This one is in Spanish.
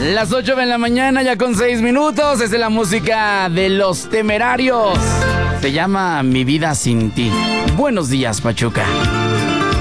Las 8 de la mañana, ya con 6 minutos. Es la música de Los Temerarios. Se llama Mi Vida Sin Ti. Buenos días, Pachuca.